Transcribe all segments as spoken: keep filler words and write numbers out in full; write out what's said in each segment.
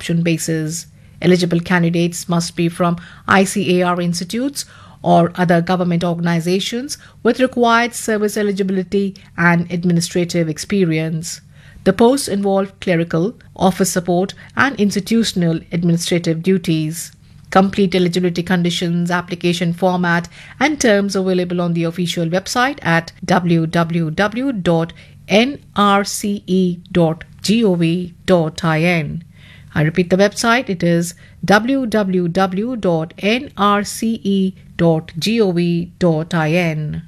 option basis. Eligible candidates must be from I C A R institutes or other government organizations with required service eligibility and administrative experience. The posts involve clerical, office support, and institutional administrative duties. Complete eligibility conditions, application format, and terms available on the official website at w w w dot n r c e dot gov dot in. I repeat the website, it is w w w dot n r c e dot gov dot in.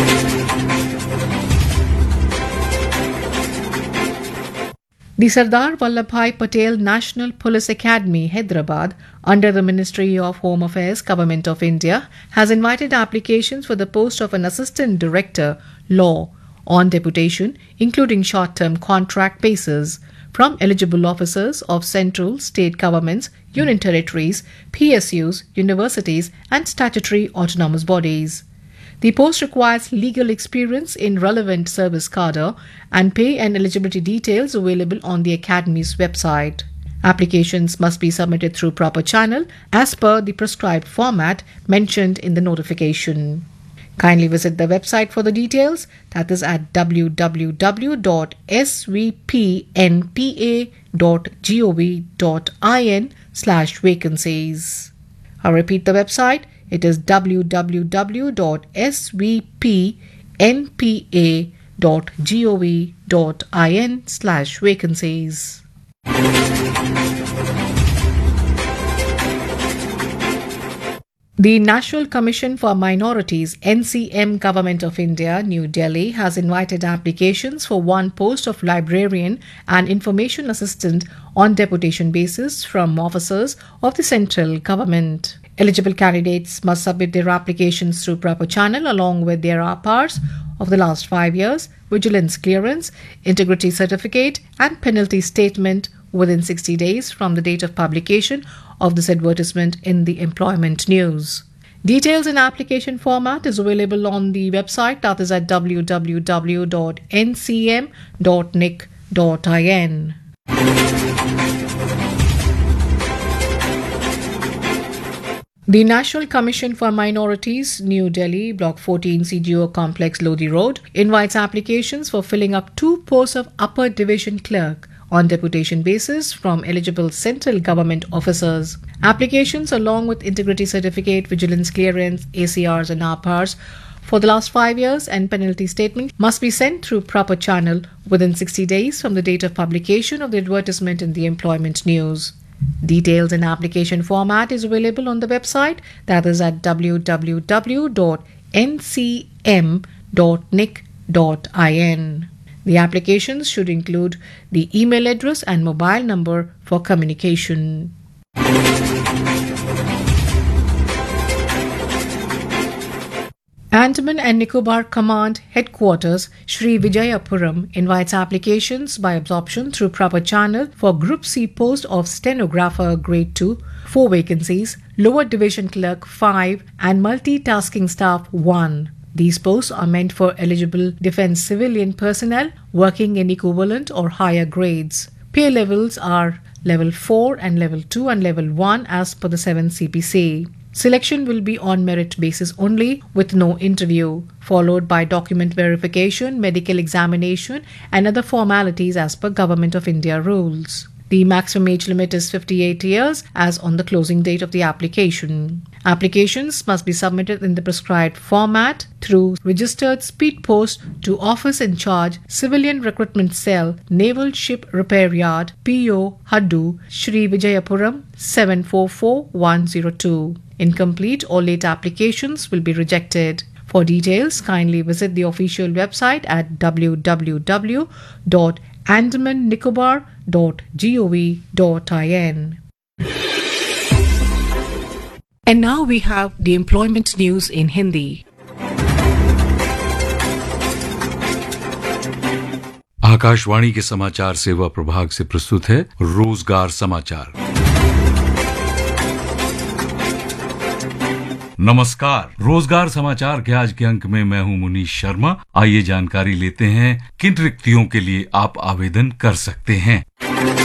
The Sardar Vallabhbhai Patel National Police Academy, Hyderabad, under the Ministry of Home Affairs, Government of India, has invited applications for the post of an Assistant Director, Law, on deputation, including short-term contract basis, from eligible officers of central, state governments, union territories, P S Us, universities, and statutory autonomous bodies. The post requires legal experience in relevant service cadre and pay and eligibility details available on the Academy's website. Applications must be submitted through proper channel as per the prescribed format mentioned in the notification. Kindly visit the website for the details, that is at w w w dot s v p n p a dot gov dot in slash vacancies. I repeat the website, it is w w w dot s v p n p a dot gov dot in slash vacancies. The National Commission for Minorities, N C M, Government of India, New Delhi, has invited applications for one post of librarian and information assistant on deputation basis from officers of the central government. Eligible candidates must submit their applications through proper channel along with their R P Rs of the last five years, vigilance clearance, integrity certificate, and penalty statement within sixty days from the date of publication of this advertisement in the Employment News. Details and application format is available on the website, that is at w w w dot n c m dot n i c dot in. The National Commission for Minorities, New Delhi, Block fourteen, C G O Complex, Lodi Road, invites applications for filling up two posts of Upper Division Clerk on deputation basis from eligible central government officers. Applications along with integrity certificate, vigilance clearance, A C Rs and R P Rs for the last five years and penalty statement must be sent through proper channel within sixty days from the date of publication of the advertisement in the Employment News. Details and application format is available on the website, that is at w w w dot n c m dot n i c dot in. The applications should include the email address and mobile number for communication. Andaman and Nicobar Command Headquarters, Sri Vijayapuram, invites applications by absorption through proper channel for Group C post of Stenographer Grade two, four vacancies, Lower Division Clerk five, and Multitasking Staff one. These posts are meant for eligible defence civilian personnel working in equivalent or higher grades. Pay levels are Level four and Level two and Level one as per the seventh C P C. Selection will be on merit basis only with no interview, followed by document verification, medical examination and other formalities as per Government of India rules. The maximum age limit is fifty-eight years as on the closing date of the application. Applications must be submitted in the prescribed format through registered speed post to Office in Charge, Civilian Recruitment Cell, Naval Ship Repair Yard, P O Haddu, Sri Vijayapuram, seven four four one zero two. Incomplete or late applications will be rejected. For details, kindly visit the official website at w w w dot andaman nicobar dot gov dot in. And now we have the employment news in Hindi. Akashvani के समाचार सेवा प्रभाग से प्रस्तुत है रोजगार समाचार। नमस्कार, रोजगार समाचार के आज के अंक में मैं हूं मुनीश शर्मा। आइए जानकारी लेते हैं किन रिक्तियों के लिए आप आवेदन कर सकते हैं।